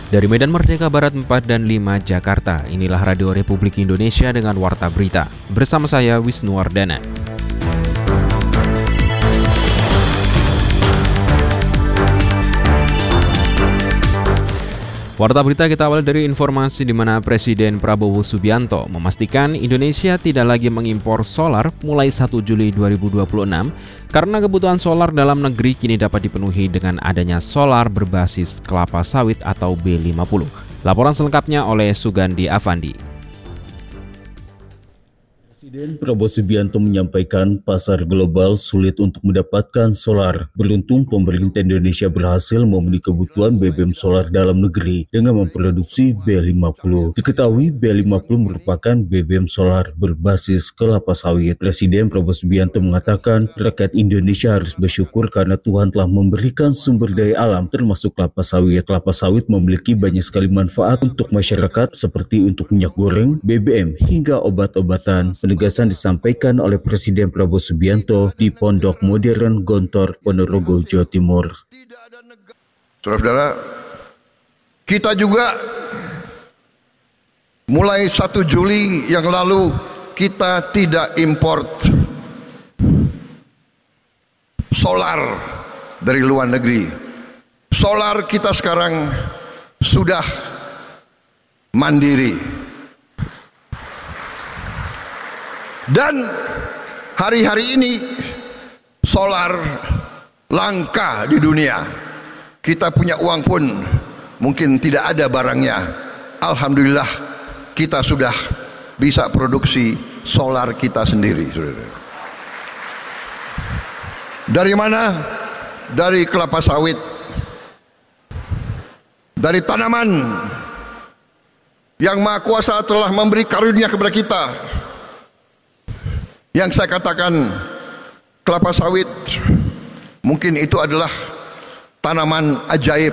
Dari Medan Merdeka Barat 4 dan 5 Jakarta, inilah Radio Republik Indonesia dengan Warta Berita. Bersama saya Wisnu Wardana. Warta Berita kita awal dari informasi di mana Presiden Prabowo Subianto memastikan Indonesia tidak lagi mengimpor solar mulai 1 Juli 2026 karena kebutuhan solar dalam negeri kini dapat dipenuhi dengan adanya solar berbasis kelapa sawit atau B50. Laporan selengkapnya oleh Sugandi Afandi. Presiden Prabowo Subianto menyampaikan pasar global sulit untuk mendapatkan solar. Beruntung pemerintah Indonesia berhasil memenuhi kebutuhan BBM solar dalam negeri dengan memproduksi B50. Diketahui B50 merupakan BBM solar berbasis kelapa sawit. Presiden Prabowo Subianto mengatakan rakyat Indonesia harus bersyukur karena Tuhan telah memberikan sumber daya alam termasuk kelapa sawit. Kelapa sawit memiliki banyak sekali manfaat untuk masyarakat seperti untuk minyak goreng, BBM hingga obat-obatan. Penegasan disampaikan oleh Presiden Prabowo Subianto di Pondok Modern Gontor, Ponorogo, Jawa Timur. Saudara-saudara, kita juga mulai 1 Juli yang lalu kita tidak import solar dari luar negeri. Solar kita sekarang sudah mandiri. Dan hari-hari ini solar langka di dunia. Kita punya uang pun mungkin tidak ada barangnya. Alhamdulillah kita sudah bisa produksi solar kita sendiri. Dari mana? Dari kelapa sawit. Dari tanaman yang Maha Kuasa telah memberi karunia kepada kita. Yang saya katakan kelapa sawit mungkin itu adalah tanaman ajaib,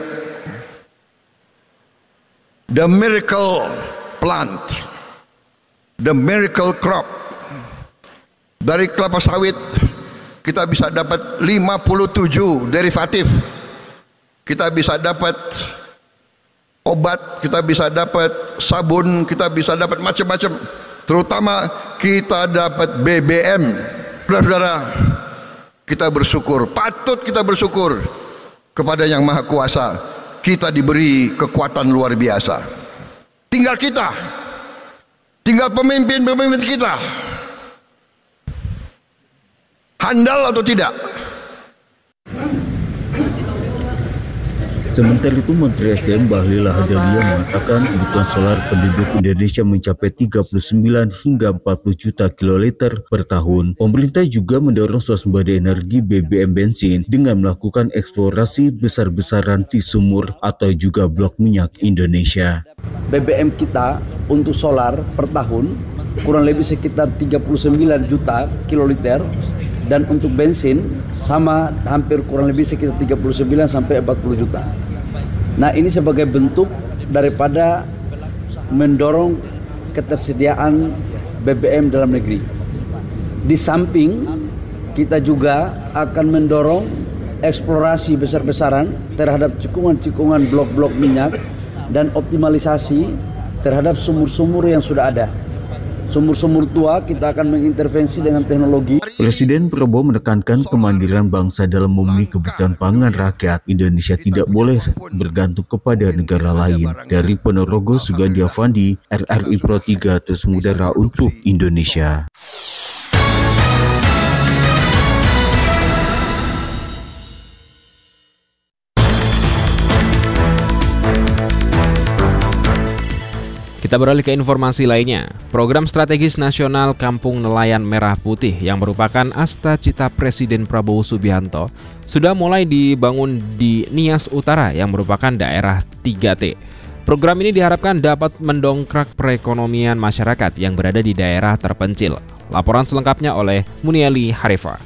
the miracle plant, the miracle crop. Dari kelapa sawit kita bisa dapat 57 derivatif. Kita bisa dapat obat, kita bisa dapat sabun, kita bisa dapat macam-macam. Terutama kita dapat BBM. Saudara-saudara, kita bersyukur, patut kita bersyukur kepada Yang Maha Kuasa. Kita diberi kekuatan luar biasa. Tinggal kita, tinggal pemimpin-pemimpin kita, handal atau tidak. Sementara itu, Menteri SDM Bahlil Lahadalia mengatakan kebutuhan solar penduduk Indonesia mencapai 39 hingga 40 juta kiloliter per tahun. Pemerintah juga mendorong swasembada energi BBM bensin dengan melakukan eksplorasi besar-besaran di sumur atau juga blok minyak Indonesia. BBM kita untuk solar per tahun kurang lebih sekitar 39 juta kiloliter. Dan untuk bensin sama hampir kurang lebih sekitar 39 sampai 40 juta. Nah, ini sebagai bentuk daripada mendorong ketersediaan BBM dalam negeri. Di samping kita juga akan mendorong eksplorasi besar-besaran terhadap cikungan-cikungan blok-blok minyak dan optimalisasi terhadap sumur-sumur yang sudah ada. Sumur-sumur tua kita akan mengintervensi dengan teknologi. Presiden Prabowo menekankan kemandirian bangsa dalam memenuhi kebutuhan pangan rakyat. Indonesia tidak boleh bergantung kepada negara lain. Dari Ponorogo, Sugandi Afandi, RRI Pro 3 terus mengudara untuk Indonesia. Kita beralih ke informasi lainnya. Program strategis nasional Kampung Nelayan Merah Putih yang merupakan asta cita Presiden Prabowo Subianto sudah mulai dibangun di Nias Utara yang merupakan daerah 3T. Program ini diharapkan dapat mendongkrak perekonomian masyarakat yang berada di daerah terpencil. Laporan selengkapnya oleh Muniali Harifa.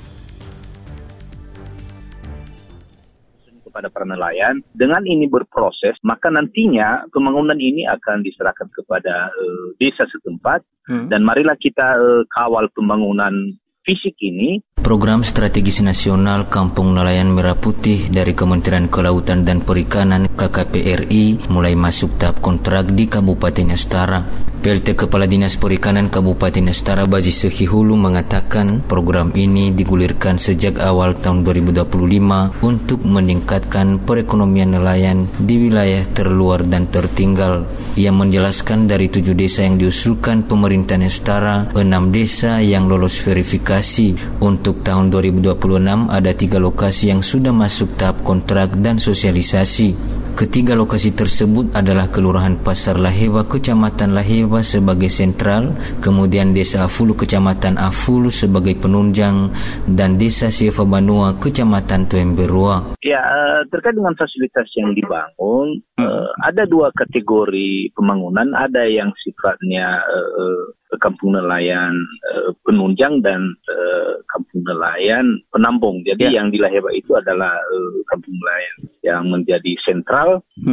Kepada para nelayan, dengan ini berproses, maka nantinya pembangunan ini akan diserahkan kepada desa setempat dan marilah kita kawal pembangunan fisik ini. Program Strategis Nasional Kampung Nelayan Merah Putih dari Kementerian Kelautan dan Perikanan KKP-RI mulai masuk tahap kontrak di Kabupaten Astara. PLT Kepala Dinas Perikanan Kabupaten Astara Baji Sekihulu mengatakan program ini digulirkan sejak awal tahun 2025 untuk meningkatkan perekonomian nelayan di wilayah terluar dan tertinggal. Ia menjelaskan dari 7 desa yang diusulkan pemerintahan Astara, 6 desa yang lolos verifikasi. Untuk tahun 2026 ada 3 lokasi yang sudah masuk tahap kontrak dan sosialisasi. Ketiga lokasi tersebut adalah Kelurahan Pasar Laheba, Kecamatan Laheba sebagai sentral, kemudian Desa Afulu, Kecamatan Afulu sebagai penunjang, dan Desa Sieva Banua, Kecamatan Tuemberua. Ya, terkait dengan fasilitas yang dibangun, ada 2 kategori pembangunan, ada yang sifatnya kampung nelayan penunjang dan kampung nelayan penampung. Jadi yang di Laheba itu adalah kampung nelayan yang menjadi sentral.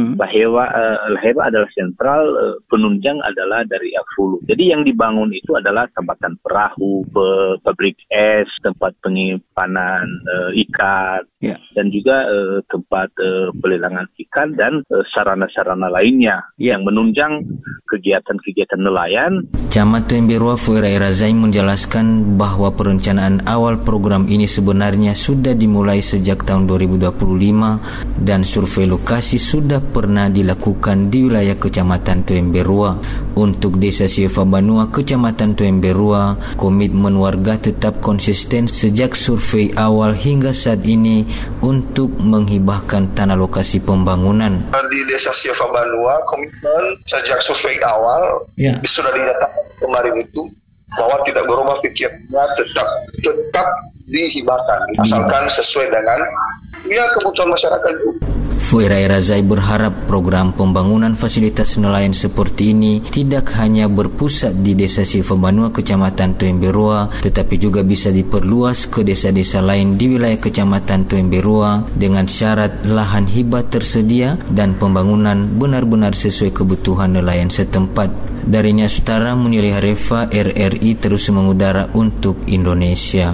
Laheba adalah sentral, penunjang adalah dari Afulu. Jadi yang dibangun itu adalah tambatan perahu, pabrik es, tempat penyimpanan ikan, dan juga tempat pelelangan ikan dan sarana-sarana lainnya yang menunjang kegiatan-kegiatan nelayan. Camat Tuemberua Fuerai Razai menjelaskan bahwa perencanaan awal program ini sebenarnya sudah dimulai sejak tahun 2025 dan survei lokasi sudah pernah dilakukan di wilayah Kecamatan Tuemberua. Untuk Desa Sieva Banua, Kecamatan Tuemberua, komitmen warga tetap konsisten sejak survei awal hingga saat ini untuk menghibahkan tanah lokasi pembangunan. Di Desa Sieva Banua, komitmen sejak survei awal sudah dinyatakan kemarin itu bahwa tidak berubah pikirnya, tetap dihibahkan asalkan sesuai dengan kebutuhan masyarakat. Fuerai Razai berharap program pembangunan fasilitas nelayan seperti ini tidak hanya berpusat di Desa Sieva Banua, Kecamatan Tuemberua, tetapi juga bisa diperluas ke desa-desa lain di wilayah Kecamatan Tuemberua dengan syarat lahan hibah tersedia dan pembangunan benar-benar sesuai kebutuhan nelayan setempat. Darinya Saudara Munili Harefa, RRI terus mengudara untuk Indonesia.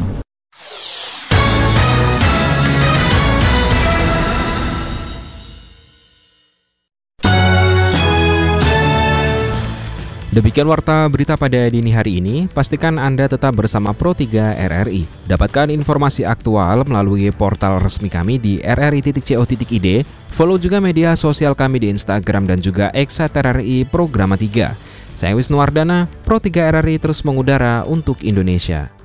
Demikian warta berita pada dini hari ini. Pastikan Anda tetap bersama Pro3 RRI. Dapatkan informasi aktual melalui portal resmi kami di rri.co.id. Follow juga media sosial kami di Instagram dan juga @RRI Programa 3. Saya Wisnu Wardana, Pro3 RRI terus mengudara untuk Indonesia.